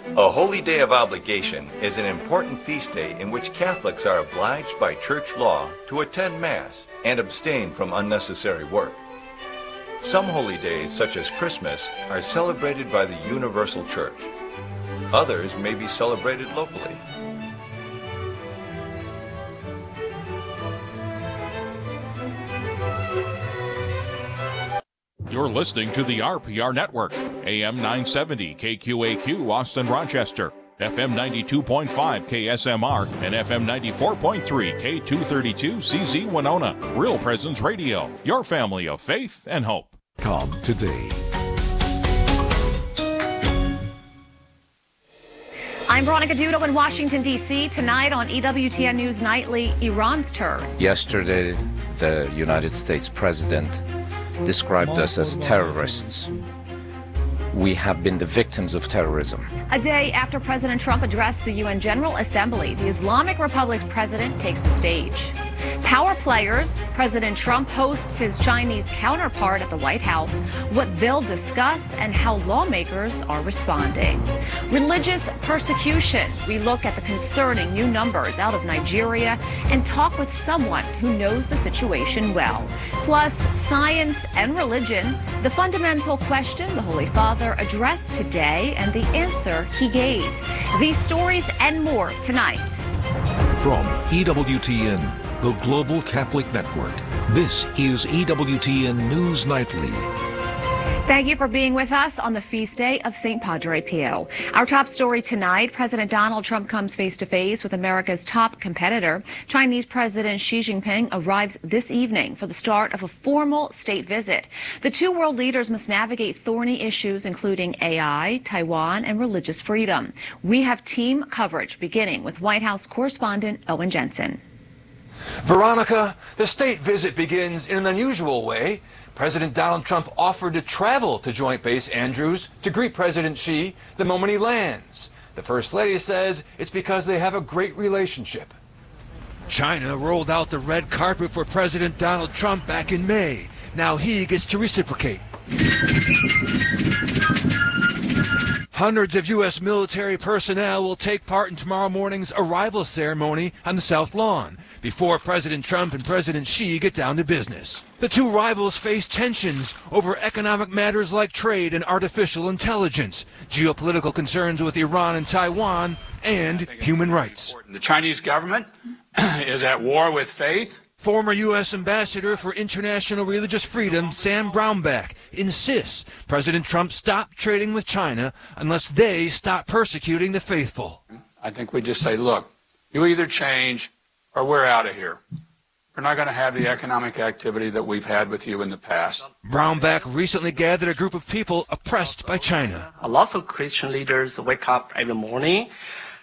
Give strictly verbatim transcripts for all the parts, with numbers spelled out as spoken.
A holy day of obligation is an important feast day in which Catholics are obliged by church law to attend Mass and abstain from unnecessary work. Some holy days, such as Christmas, are celebrated by the Universal Church. Others may be celebrated locally. You're listening to the R P R Network, A M nine seventy K Q A Q Austin Rochester, F M ninety-two point five K S M R, and F M ninety-four point three K two thirty-two C Z Winona. Real Presence Radio, your family of faith and hope. Com today. I'm Veronica Dudo in Washington, D C Tonight on E W T N News Nightly, Iran's turn. Yesterday, the United States president described us as terrorists. We have been the victims of terrorism. A day after President Trump addressed the U N General Assembly, the Islamic Republic's president takes the stage. Power players, President Trump hosts his Chinese counterpart at the White House, what they'll discuss and how lawmakers are responding. Religious persecution, we look at the concerning new numbers out of Nigeria and talk with someone who knows the situation well. Plus, science and religion, the fundamental question the Holy Father addressed today and the answer he gave. These stories and more tonight. From E W T N, the Global Catholic Network, this is E W T N News Nightly. Thank you for being with us on the feast day of Saint Padre Pio. Our top story tonight, President Donald Trump comes face-to-face with America's top competitor. Chinese President Xi Jinping arrives this evening for the start of a formal state visit. The two world leaders must navigate thorny issues including A I, Taiwan, and religious freedom. We have team coverage beginning with White House correspondent Owen Jensen. Veronica, the state visit begins in an unusual way. President Donald Trump offered to travel to Joint Base Andrews to greet President Xi the moment he lands. The First Lady says it's because they have a great relationship. China rolled out the red carpet for President Donald Trump back in May. Now he gets to reciprocate. Hundreds of U S military personnel will take part in tomorrow morning's arrival ceremony on the South Lawn before President Trump and President Xi get down to business. The two rivals face tensions over economic matters like trade and artificial intelligence, geopolitical concerns with Iran and Taiwan, and human rights. The Chinese government is at war with faith. Former U S Ambassador for International Religious Freedom, Sam Brownback, insists President Trump stop trading with China unless they stop persecuting the faithful. I think we just say, look, you either change or we're out of here. We're not going to have the economic activity that we've had with you in the past. Brownback recently gathered a group of people oppressed by China. A lot of Christian leaders wake up every morning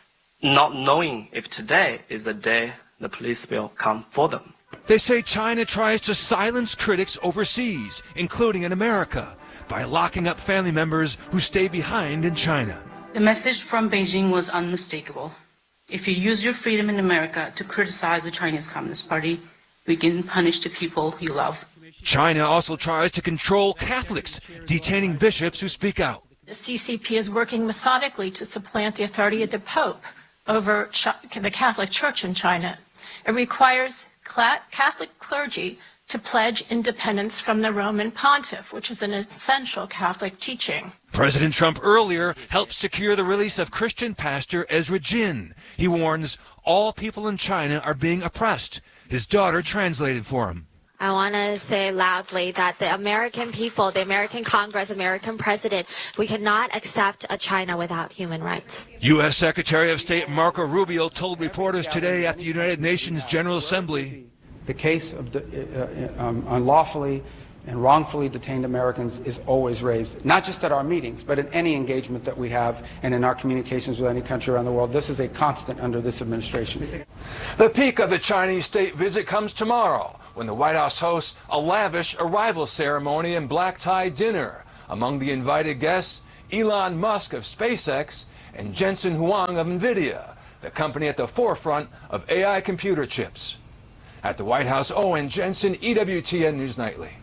not knowing if today is the day the police will come for them. They say China tries to silence critics overseas, including in America, by locking up family members who stay behind in China. The message from Beijing was unmistakable. If you use your freedom in America to criticize the Chinese Communist Party, we can punish the people you love. China also tries to control Catholics, detaining bishops who speak out. The C C P is working methodically to supplant the authority of the Pope over the Catholic Church in China. It requires Catholic clergy to pledge independence from the Roman Pontiff, which is an essential Catholic teaching. President Trump earlier helped secure the release of Christian pastor Ezra Jin. He warns all people in China are being oppressed. His daughter translated for him. I want to say loudly that the American people, the American Congress, American president, we cannot accept a China without human rights. U S Secretary of State Marco Rubio told reporters today at the United Nations General Assembly, the case of the, uh, um, unlawfully and wrongfully detained Americans is always raised, not just at our meetings, but in any engagement that we have and in our communications with any country around the world. This is a constant under this administration. The peak of the Chinese state visit comes tomorrow, when the White House hosts a lavish arrival ceremony and black-tie dinner. Among the invited guests, Elon Musk of SpaceX and Jensen Huang of NVIDIA, the company at the forefront of A I computer chips. At the White House, Owen Jensen, E W T N News Nightly.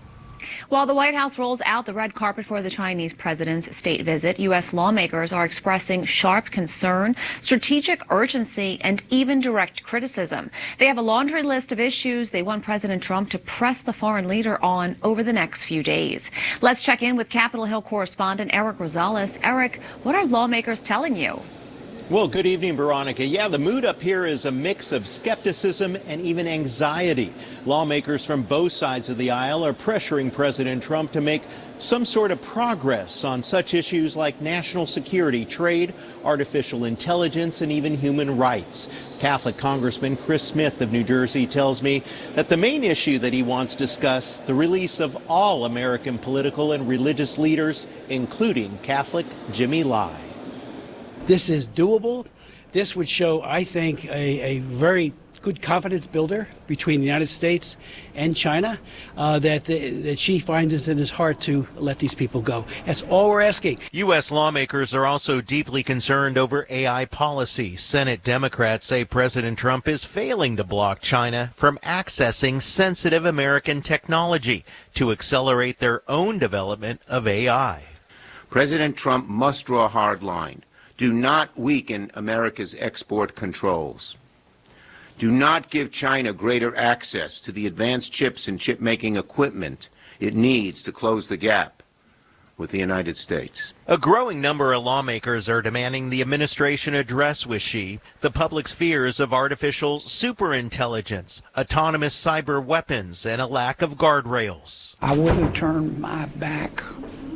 While the White House rolls out the red carpet for the Chinese president's state visit, U S lawmakers are expressing sharp concern, strategic urgency, and even direct criticism. They have a laundry list of issues they want President Trump to press the foreign leader on over the next few days. Let's check in with Capitol Hill correspondent Eric Rosales. Eric, what are lawmakers telling you? Well, good evening, Veronica. Yeah, the mood up here is a mix of skepticism and even anxiety. Lawmakers from both sides of the aisle are pressuring President Trump to make some sort of progress on such issues like national security, trade, artificial intelligence, and even human rights. Catholic Congressman Chris Smith of New Jersey tells me that the main issue that he wants discussed, the release of all American political and religious leaders, including Catholic Jimmy Lai. This is doable. This would show, I think, a, a very good confidence builder between the United States and China, uh, that, the, that Xi finds it in his heart to let these people go. That's all we're asking. U S lawmakers are also deeply concerned over A I policy. Senate Democrats say President Trump is failing to block China from accessing sensitive American technology to accelerate their own development of A I. President Trump must draw a hard line. Do not weaken America's export controls. Do not give China greater access to the advanced chips and chip-making equipment it needs to close the gap with the United States. A growing number of lawmakers are demanding the administration address with Xi the public's fears of artificial superintelligence, autonomous cyber weapons, and a lack of guardrails. I wouldn't turn my back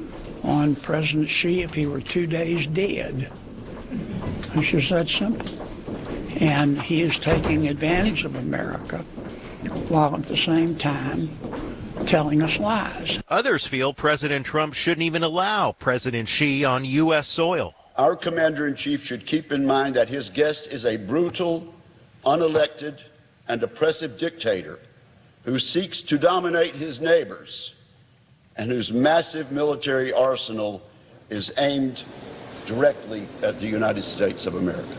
on President Xi if he were two days dead. It's just that simple. And he is taking advantage of America while at the same time telling us lies. Others feel President Trump shouldn't even allow President Xi on U S soil. Our commander-in-chief should keep in mind that his guest is a brutal, unelected, and oppressive dictator who seeks to dominate his neighbors and whose massive military arsenal is aimed directly at the United States of America.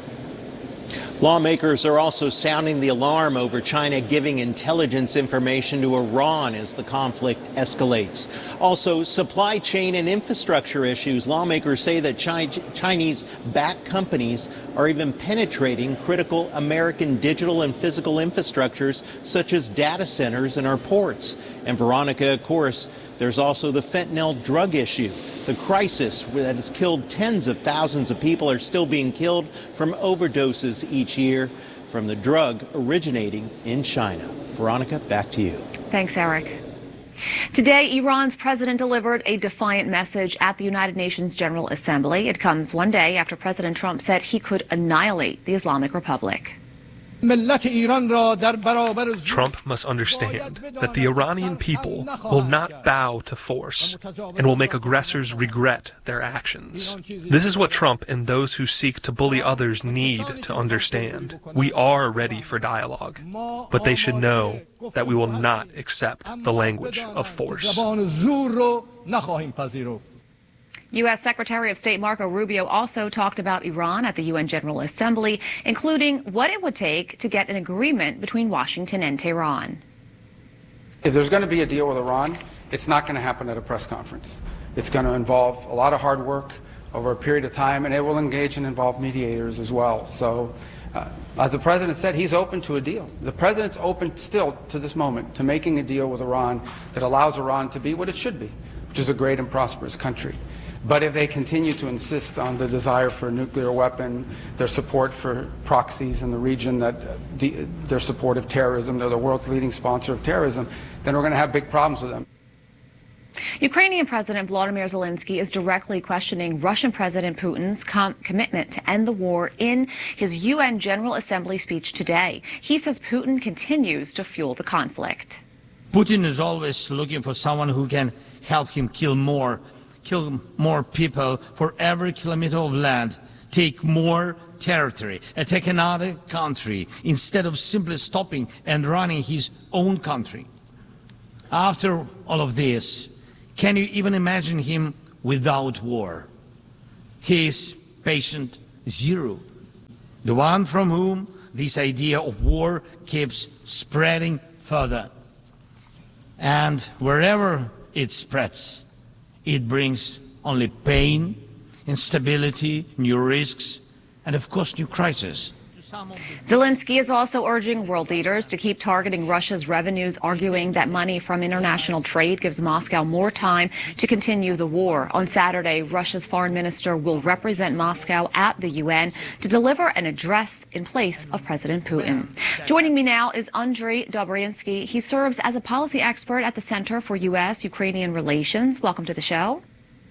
Lawmakers are also sounding the alarm over China giving intelligence information to Iran as the conflict escalates. Also, supply chain and infrastructure issues. Lawmakers say that Chi- Chinese-backed companies are even penetrating critical American digital and physical infrastructures, such as data centers and our ports. And Veronica, of course, there's also the fentanyl drug issue. The crisis that has killed tens of thousands of people are still being killed from overdoses each year from the drug originating in China. Veronica, back to you. Thanks, Eric. Today, Iran's president delivered a defiant message at the United Nations General Assembly. It comes one day after President Trump said he could annihilate the Islamic Republic. Trump must understand that the Iranian people will not bow to force and will make aggressors regret their actions. This is what Trump and those who seek to bully others need to understand. We are ready for dialogue, but they should know that we will not accept the language of force. U S Secretary of State Marco Rubio also talked about Iran at the U N General Assembly, including what it would take to get an agreement between Washington and Tehran. If there's going to be a deal with Iran, it's not going to happen at a press conference. It's going to involve a lot of hard work over a period of time, and it will engage and involve mediators as well. So, uh, as the president said, he's open to a deal. The president's open still to this moment to making a deal with Iran that allows Iran to be what it should be, which is a great and prosperous country. But if they continue to insist on the desire for a nuclear weapon, their support for proxies in the region, that uh, de- their support of terrorism, they're the world's leading sponsor of terrorism, then we're going to have big problems with them. Ukrainian President Volodymyr Zelensky is directly questioning Russian President Putin's com- commitment to end the war in his U N General Assembly speech today. He says Putin continues to fuel the conflict. Putin is always looking for someone who can help him kill more kill more people for every kilometer of land, take more territory, attack another country, instead of simply stopping and running his own country. After all of this, can you even imagine him without war? He is patient zero, the one from whom this idea of war keeps spreading further. And wherever it spreads. It brings only pain, instability, new risks, and of course new crises. Zelensky is also urging world leaders to keep targeting Russia's revenues, arguing that money from international trade gives Moscow more time to continue the war. On Saturday, Russia's foreign minister will represent Moscow at the U N to deliver an address in place of President Putin. Joining me now is Andriy Dobriansky. He serves as a policy expert at the Center for U S Ukrainian Relations. Welcome to the show.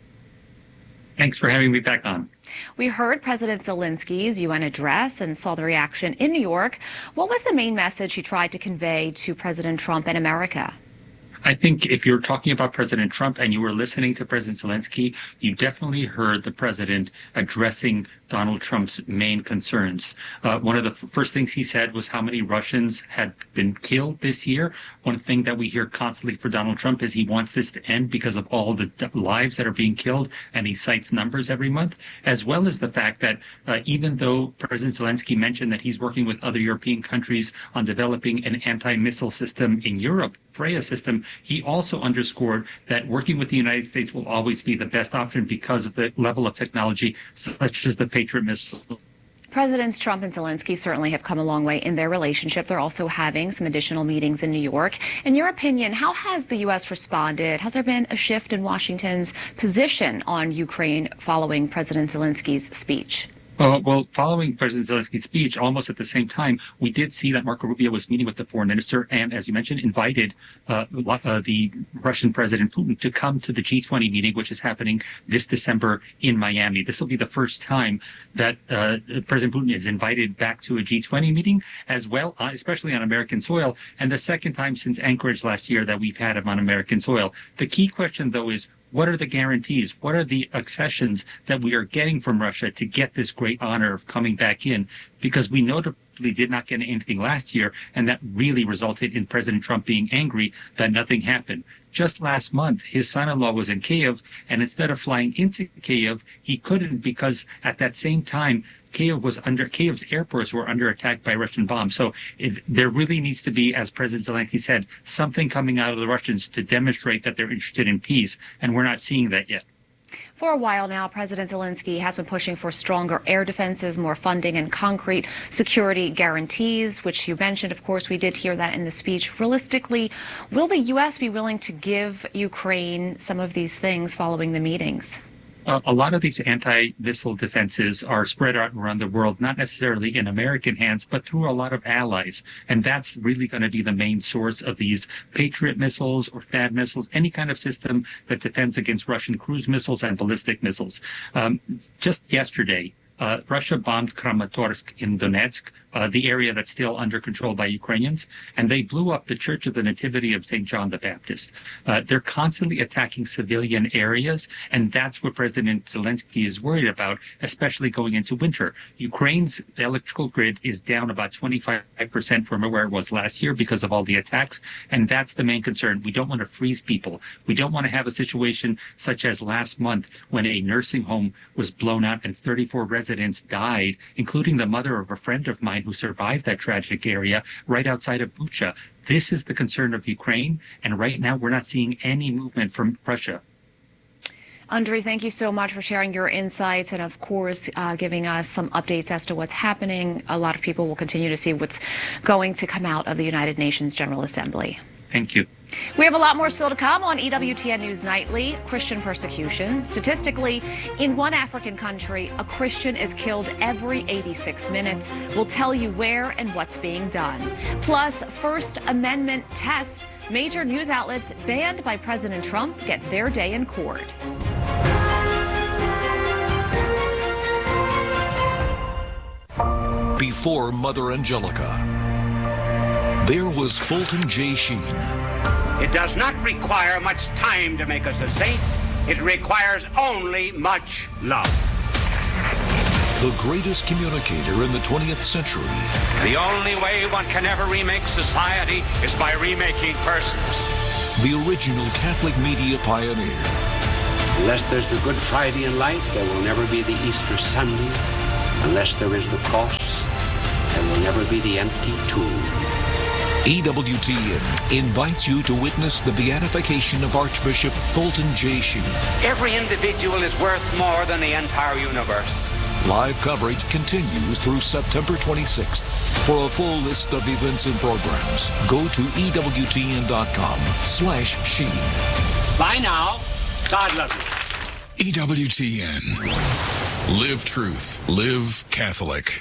Thanks for having me back on. We heard President Zelensky's U N address and saw the reaction in New York. What was the main message he tried to convey to President Trump and America? I think if you're talking about President Trump and you were listening to President Zelensky, you definitely heard the president addressing Donald Trump's main concerns. Uh, one of the f- first things he said was how many Russians had been killed this year. One thing that we hear constantly for Donald Trump is he wants this to end because of all the d- lives that are being killed, and he cites numbers every month, as well as the fact that uh, even though President Zelensky mentioned that he's working with other European countries on developing an anti-missile system in Europe, Freya system, he also underscored that working with the United States will always be the best option because of the level of technology, such as the Patriot missile. Presidents Trump and Zelensky certainly have come a long way in their relationship. They're also having some additional meetings in New York. In your opinion, how has the U S responded? Has there been a shift in Washington's position on Ukraine following President Zelensky's speech? Uh, well, following President Zelensky's speech, almost at the same time, we did see that Marco Rubio was meeting with the foreign minister and, as you mentioned, invited uh, uh, the Russian President Putin to come to the G twenty meeting, which is happening this December in Miami. This will be the first time that uh, President Putin is invited back to a G twenty meeting as well, uh, especially on American soil, and the second time since Anchorage last year that we've had him on American soil. The key question, though, is what are the guarantees? What are the accessions that we are getting from Russia to get this great honor of coming back in? Because we notably did not get anything last year, and that really resulted in President Trump being angry that nothing happened. Just last month, his son-in-law was in Kyiv, and instead of flying into Kyiv, he couldn't because at that same time, Kyiv was under Kyiv's airports were under attack by Russian bombs. So it, there really needs to be, as President Zelensky said, something coming out of the Russians to demonstrate that they're interested in peace, and we're not seeing that yet. For a while now, President Zelensky has been pushing for stronger air defenses, more funding, and concrete security guarantees, which you mentioned. Of course, we did hear that in the speech. Realistically, will the U S be willing to give Ukraine some of these things following the meetings? Uh, a lot of these anti-missile defenses are spread out around the world, not necessarily in American hands, but through a lot of allies. And that's really going to be the main source of these Patriot missiles or THAAD missiles, any kind of system that defends against Russian cruise missiles and ballistic missiles. Um, just yesterday, uh, Russia bombed Kramatorsk in Donetsk, Uh, the area that's still under control by Ukrainians, and they blew up the Church of the Nativity of Saint John the Baptist. Uh, they're constantly attacking civilian areas, and that's what President Zelensky is worried about, especially going into winter. Ukraine's electrical grid is down about twenty-five percent from where it was last year because of all the attacks, and that's the main concern. We don't want to freeze people. We don't want to have a situation such as last month when a nursing home was blown out and thirty-four residents died, including the mother of a friend of mine who survived that tragic area right outside of Bucha. This is the concern of Ukraine, and right now we're not seeing any movement from Russia. Andriy, thank you so much for sharing your insights and, of course, uh, giving us some updates as to what's happening. A lot of people will continue to see what's going to come out of the United Nations General Assembly. Thank you. We have a lot more still to come on E W T N News Nightly. Christian persecution. Statistically, in one African country, a Christian is killed every eighty-six minutes. We'll tell you where and what's being done. Plus, First Amendment test. Major news outlets banned by President Trump get their day in court. Before Mother Angelica, there was Fulton J. Sheen. It does not require much time to make us a saint. It requires only much love. The greatest communicator in the twentieth century. The only way one can ever remake society is by remaking persons. The original Catholic media pioneer. Unless there's the Good Friday in life, there will never be the Easter Sunday. Unless there is the cross, there will never be the empty tomb. E W T N invites you to witness the beatification of Archbishop Fulton J. Sheen. Every individual is worth more than the entire universe. Live coverage continues through September twenty-sixth. For a full list of events and programs, go to E W T N dot com slash Sheen. Bye now. God love you. E W T N. Live truth. Live Catholic.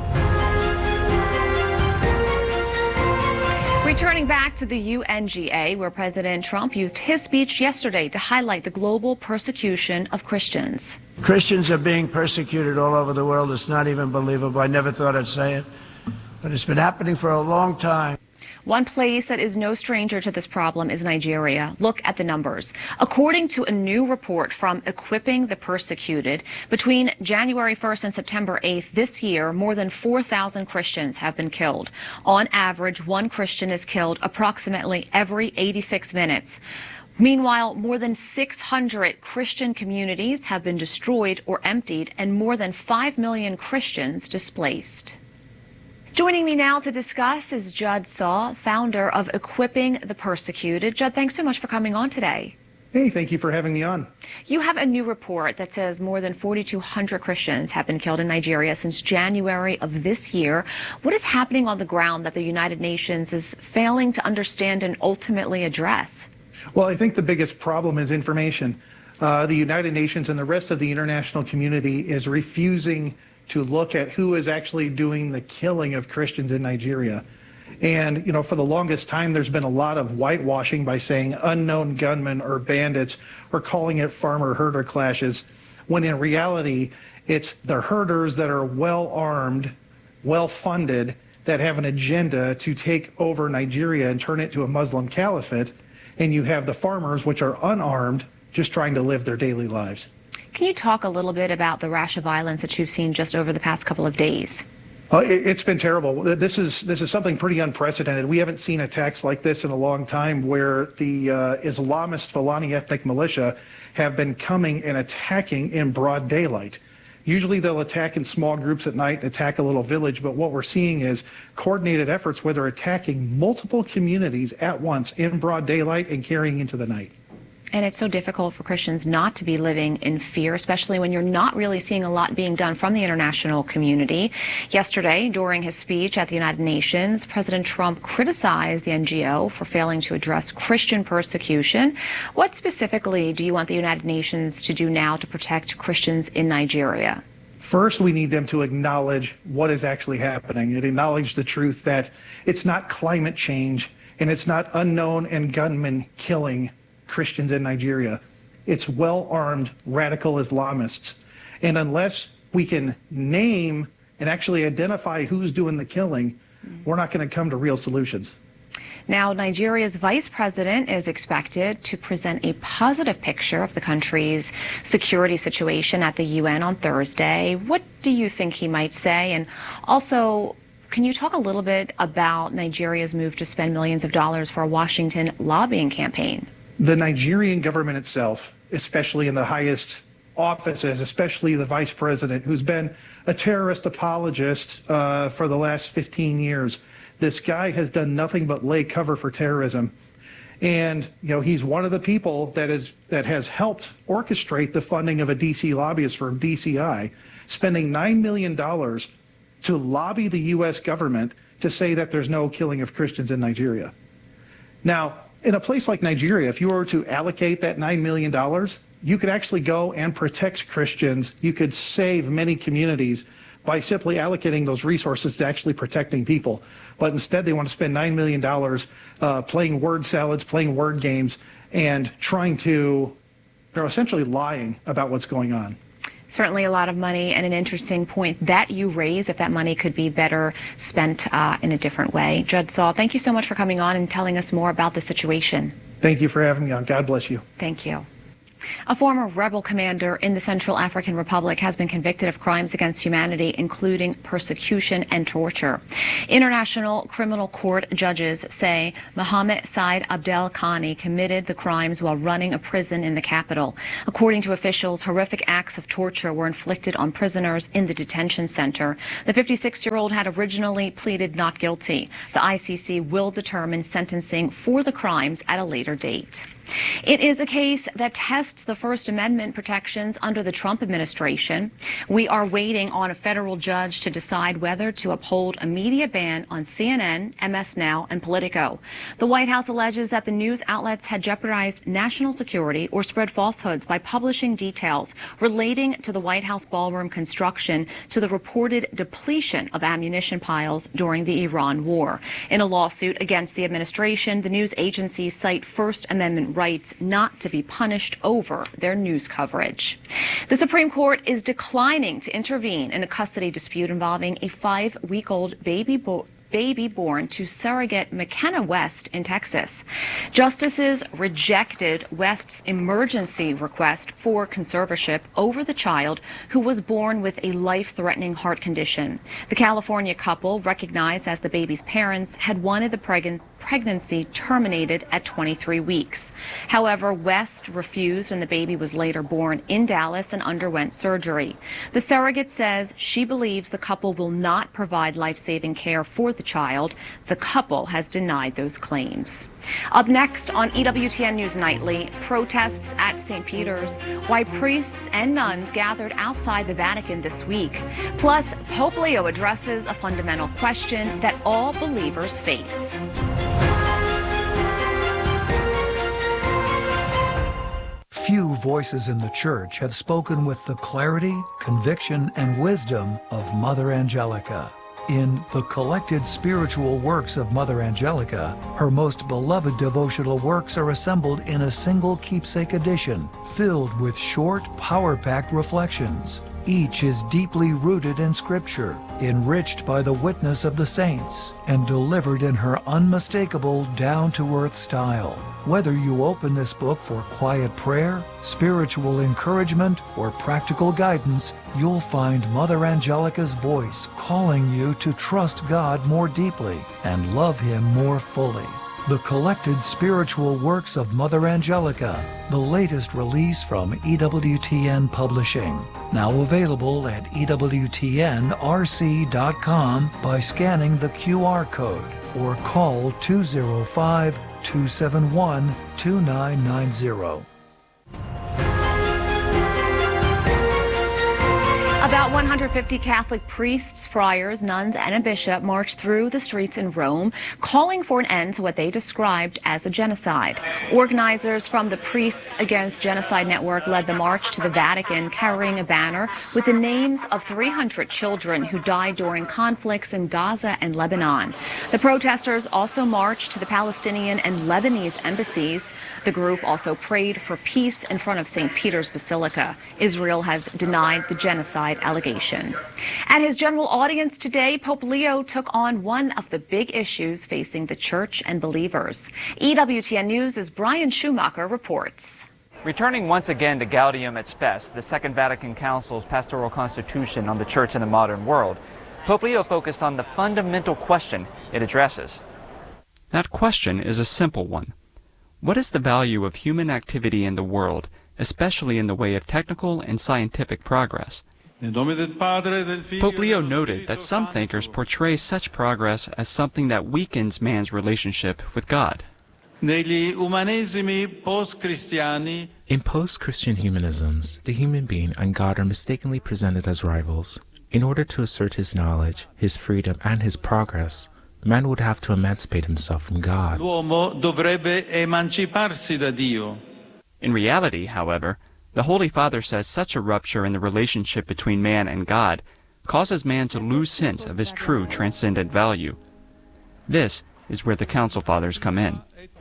Returning back to the U N G A, where President Trump used his speech yesterday to highlight the global persecution of Christians. Christians are being persecuted all over the world. It's not even believable. I never thought I'd say it, but it's been happening for a long time. One place that is no stranger to this problem is Nigeria. Look at the numbers. According to a new report from Equipping the Persecuted, between January first and September eighth this year, more than four thousand Christians have been killed. On average, one Christian is killed approximately every eighty-six minutes. Meanwhile, more than six hundred Christian communities have been destroyed or emptied, and more than five million Christians displaced. Joining me now to discuss is Judd Saw, founder of Equipping the Persecuted. Judd, thanks so much for coming on today. Hey, thank you for having me on. You have a new report that says more than forty-two hundred Christians have been killed in Nigeria since January of this year. What is happening on the ground that the United Nations is failing to understand and ultimately address? Well, I think the biggest problem is information. Uh, the United Nations and the rest of the international community is refusing to look at who is actually doing the killing of Christians in Nigeria. And, you know, for the longest time, there's been a lot of whitewashing by saying unknown gunmen or bandits, or calling it farmer-herder clashes, when in reality, it's the herders that are well-armed, well-funded, that have an agenda to take over Nigeria and turn it to a Muslim caliphate. And you have the farmers, which are unarmed, just trying to live their daily lives. Can you talk a little bit about the rash of violence that you've seen just over the past couple of days? Uh, it, it's been terrible. This is this is something pretty unprecedented. We haven't seen attacks like this in a long time, where the uh, Islamist Fulani ethnic militia have been coming and attacking in broad daylight. Usually they'll attack in small groups at night and attack a little village, but what we're seeing is coordinated efforts where they're attacking multiple communities at once in broad daylight and carrying into the night. And it's so difficult for Christians not to be living in fear, especially when you're not really seeing a lot being done from the international community. Yesterday, during his speech at the United Nations, President Trump criticized the N G O for failing to address Christian persecution. What specifically do you want the United Nations to do now to protect Christians in Nigeria? First, we need them to acknowledge what is actually happening and acknowledge the truth that it's not climate change and it's not unknown and gunmen killing Christians in Nigeria. It's well-armed radical Islamists. And unless we can name and actually identify who's doing the killing, we're not going to come to real solutions. Now, Nigeria's vice president is expected to present a positive picture of the country's security situation at the U N on Thursday. What do you think he might say? And also, can you talk a little bit about Nigeria's move to spend millions of dollars for a Washington lobbying campaign? The Nigerian government itself, especially in the highest offices, especially the vice president, who's been a terrorist apologist uh, for the last fifteen years, this guy has done nothing but lay cover for terrorism. And, you know, he's one of the people that is that has helped orchestrate the funding of a D C lobbyist firm, D C I, spending nine million dollars to lobby the U S government to say that there's no killing of Christians in Nigeria. Now, in a place like Nigeria, if you were to allocate that nine million dollars, you could actually go and protect Christians. You could save many communities by simply allocating those resources to actually protecting people. But instead, they want to spend nine million dollars uh, playing word salads, playing word games, and trying to, they're essentially lying about what's going on. Certainly a lot of money, and an interesting point that you raise, if that money could be better spent uh, in a different way. Judd Saw, thank you so much for coming on and telling us more about the situation. Thank you for having me on. God bless you. Thank you. A former rebel commander in the Central African Republic has been convicted of crimes against humanity, including persecution and torture. International Criminal Court judges say Mohamed Said Abdel Khani committed the crimes while running a prison in the capital. According to officials, horrific acts of torture were inflicted on prisoners in the detention center. The fifty-six-year-old had originally pleaded not guilty. The I C C will determine sentencing for the crimes at a later date. It is a case that tests the First Amendment protections under the Trump administration. We are waiting on a federal judge to decide whether to uphold a media ban on C N N, M S Now, and Politico. The White House alleges that the news outlets had jeopardized national security or spread falsehoods by publishing details relating to the White House ballroom construction to the reported depletion of ammunition piles during the Iran war. In a lawsuit against the administration, the news agencies cite First Amendment rights not to be punished over their news coverage. The Supreme Court is declining to intervene in a custody dispute involving a five-week-old baby boy baby born to surrogate McKenna West in Texas. Justices rejected West's emergency request for conservatorship over the child who was born with a life-threatening heart condition. The California couple, recognized as the baby's parents, had wanted the pregnant pregnancy terminated at twenty-three weeks. However, West refused and the baby was later born in Dallas and underwent surgery. The surrogate says she believes the couple will not provide life-saving care for the child. The couple has denied those claims. Up next on E W T N News Nightly, protests at Saint Peter's, why priests and nuns gathered outside the Vatican this week. Plus, Pope Leo addresses a fundamental question that all believers face. Few voices in the Church have spoken with the clarity, conviction, and wisdom of Mother Angelica. In The Collected Spiritual Works of Mother Angelica, her most beloved devotional works are assembled in a single keepsake edition, filled with short, power-packed reflections. Each is deeply rooted in Scripture, enriched by the witness of the saints, and delivered in her unmistakable, down-to-earth style. Whether you open this book for quiet prayer, spiritual encouragement, or practical guidance, you'll find Mother Angelica's voice calling you to trust God more deeply and love Him more fully. The Collected Spiritual Works of Mother Angelica, the latest release from E W T N Publishing. Now available at E W T N R C dot com by scanning the Q R code or call two oh five, two seven one, two nine nine zero. About one hundred fifty Catholic priests, friars, nuns, and a bishop marched through the streets in Rome, calling for an end to what they described as a genocide. Organizers from the Priests Against Genocide Network led the march to the Vatican, carrying a banner with the names of three hundred children who died during conflicts in Gaza and Lebanon. The protesters also marched to the Palestinian and Lebanese embassies. The group also prayed for peace in front of Saint Peter's Basilica. Israel has denied the genocide allegation. At his general audience today, Pope Leo took on one of the big issues facing the Church and believers. E W T N News' Brian Schumacher reports. Returning once again to Gaudium et Spes, the Second Vatican Council's pastoral constitution on the Church in the modern world, Pope Leo focused on the fundamental question it addresses. That question is a simple one. What is the value of human activity in the world, especially in the way of technical and scientific progress? Pope Leo noted that some thinkers portray such progress as something that weakens man's relationship with God. In post-Christian humanisms, the human being and God are mistakenly presented as rivals. In order to assert his knowledge, his freedom, and his progress, man would have to emancipate himself from God. In reality, however, the Holy Father says such a rupture in the relationship between man and God causes man to lose sense of his true transcendent value. This is where the Council Fathers come in.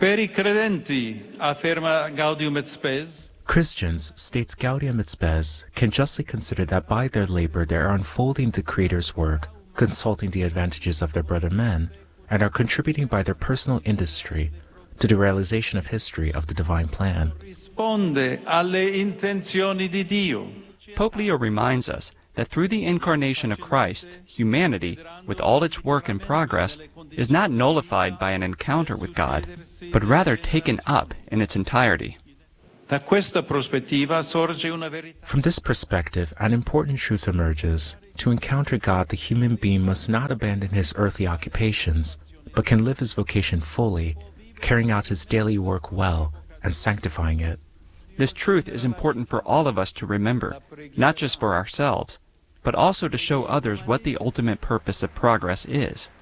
Christians, states Gaudium et Spes, can justly consider that by their labor they are unfolding the Creator's work, consulting the advantages of their brother men, and are contributing by their personal industry to the realization of history of the divine plan. risponde alle intenzioni di Dio. Pope Leo reminds us that through the incarnation of Christ, humanity, with all its work and progress, is not nullified by an encounter with God, but rather taken up in its entirety. From this perspective, an important truth emerges. To encounter God, the human being must not abandon his earthly occupations, but can live his vocation fully, carrying out his daily work well and sanctifying it. This truth is important for all of us to remember, not just for ourselves, but also to show others what the ultimate purpose of progress is.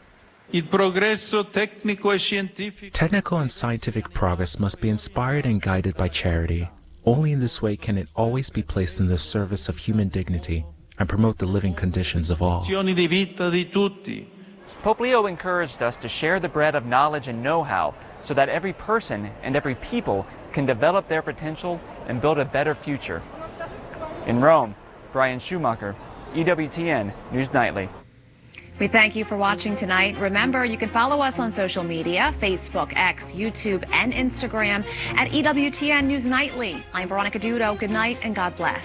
Technical and scientific progress must be inspired and guided by charity. Only in this way can it always be placed in the service of human dignity and promote the living conditions of all. Pope Leo encouraged us to share the bread of knowledge and know-how so that every person and every people can develop their potential and build a better future. In Rome, Brian Schumacher, E W T N News Nightly. We thank you for watching tonight. Remember, you can follow us on social media, Facebook, X, YouTube, and Instagram at E W T N News Nightly. I'm Veronica Dudo. Good night and God bless.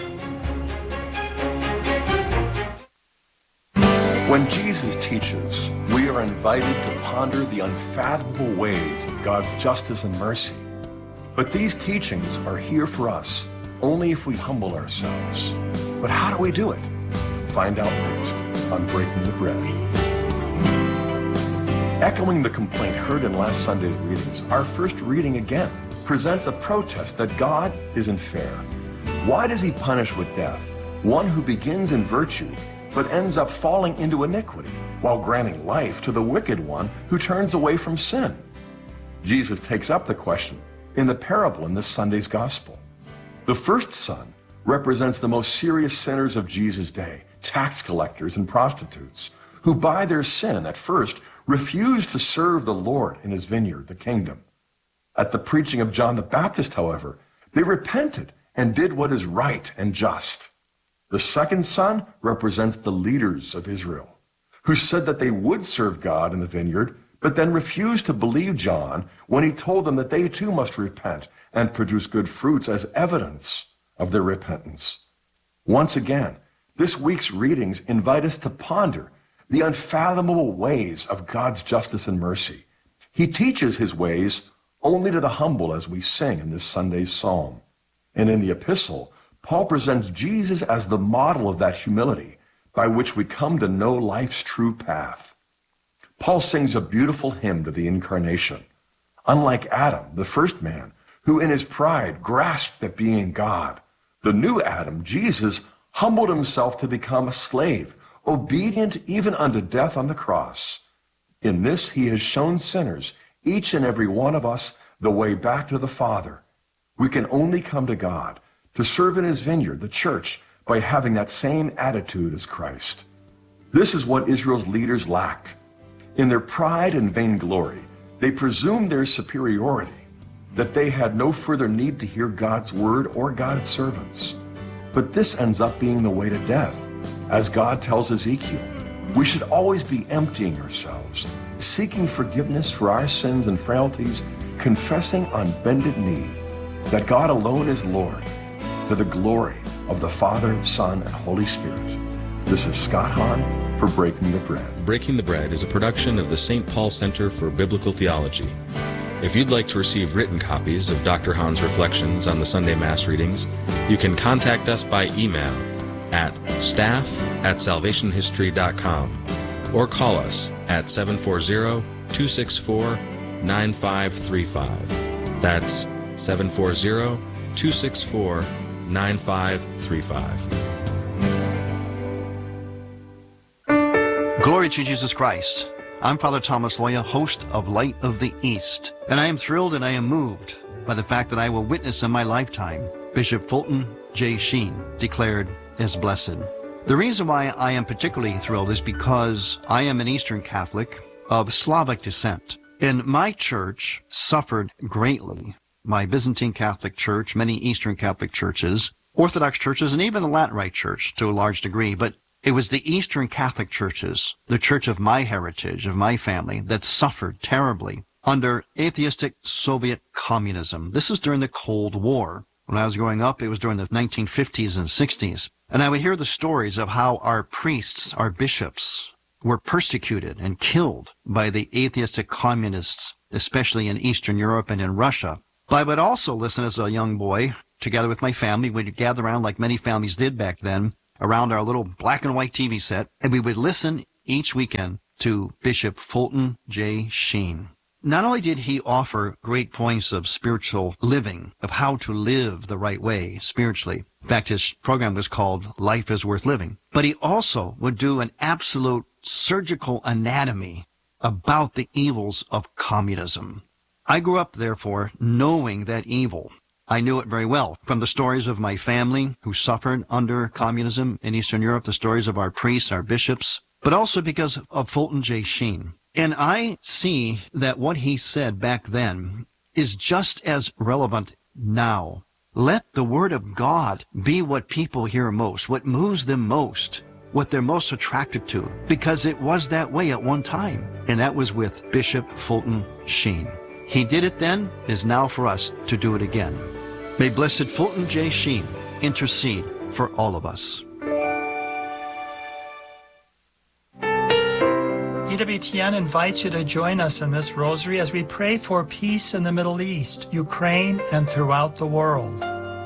When Jesus teaches, we are invited to ponder the unfathomable ways of God's justice and mercy. But these teachings are here for us only if we humble ourselves. But how do we do it? Find out next on Breaking the Bread. Echoing the complaint heard in last Sunday's readings, our first reading again presents a protest that God isn't fair. Why does he punish with death one who begins in virtue but ends up falling into iniquity, while granting life to the wicked one who turns away from sin? Jesus takes up the question in the parable in this Sunday's gospel. The first son represents the most serious sinners of Jesus' day, tax collectors and prostitutes, who by their sin at first refused to serve the Lord in his vineyard, the kingdom. At the preaching of John the Baptist, however, they repented and did what is right and just. The second son represents the leaders of Israel, who said that they would serve God in the vineyard, but then refused to believe John when he told them that they too must repent and produce good fruits as evidence of their repentance. Once again, this week's readings invite us to ponder the unfathomable ways of God's justice and mercy. He teaches his ways only to the humble, as we sing in this Sunday's psalm. And in the epistle, Paul presents Jesus as the model of that humility by which we come to know life's true path. Paul sings a beautiful hymn to the incarnation. Unlike Adam, the first man, who in his pride grasped at being God, the new Adam, Jesus, humbled himself to become a slave, obedient even unto death on the cross. In this he has shown sinners, each and every one of us, the way back to the Father. We can only come to God to serve in his vineyard, the church, by having that same attitude as Christ. This is what Israel's leaders lacked. In their pride and vainglory, they presumed their superiority, that they had no further need to hear God's word or God's servants. But this ends up being the way to death. As God tells Ezekiel, we should always be emptying ourselves, seeking forgiveness for our sins and frailties, confessing on bended knee that God alone is Lord, to the glory of the Father, Son, and Holy Spirit. This is Scott Hahn for Breaking the Bread. Breaking the Bread is a production of the Saint Paul Center for Biblical Theology. If you'd like to receive written copies of Doctor Hahn's reflections on the Sunday Mass readings, you can contact us by email at staff at salvation history dot com or call us at seven four zero, two six four, nine five three five. That's seven four zero, two six four, nine five three five. Glory to Jesus Christ. I'm Father Thomas Loya, host of Light of the East, and I am thrilled and I am moved by the fact that I will witness in my lifetime Bishop Fulton J. Sheen declared as blessed. The reason why I am particularly thrilled is because I am an Eastern Catholic of Slavic descent, and my church suffered greatly. My Byzantine Catholic Church, many Eastern Catholic churches, Orthodox churches, and even the Latin Rite Church to a large degree, but it was the Eastern Catholic churches, the church of my heritage, of my family, that suffered terribly under atheistic Soviet communism. This is during the Cold War. When I was growing up, it was during the nineteen fifties and sixties. And I would hear the stories of how our priests, our bishops, were persecuted and killed by the atheistic communists, especially in Eastern Europe and in Russia. But I would also listen as a young boy, together with my family. We'd gather around like many families did back then, around our little black and white T V set, and we would listen each weekend to Bishop Fulton J. Sheen. Not only did he offer great points of spiritual living, of how to live the right way spiritually. In fact, his program was called Life is Worth Living. But he also would do an absolute surgical anatomy about the evils of communism. I grew up, therefore, knowing that evil. I knew it very well from the stories of my family who suffered under communism in Eastern Europe, the stories of our priests, our bishops, but also because of Fulton J. Sheen. And I see that what he said back then is just as relevant now. Let the Word of God be what people hear most, what moves them most, what they're most attracted to, because it was that way at one time. And that was with Bishop Fulton Sheen. He did it then, it is now for us to do it again. May Blessed Fulton J. Sheen intercede for all of us. E W T N invites you to join us in this rosary as we pray for peace in the Middle East, Ukraine, and throughout the world.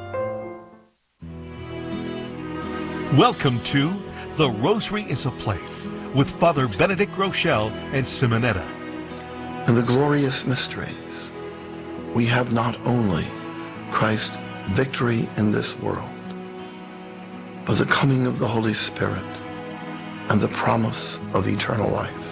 Welcome to The Rosary is a Place with Father Benedict Rochelle and Simonetta. In the glorious mysteries, we have not only Christ's victory in this world, but the coming of the Holy Spirit and the promise of eternal life.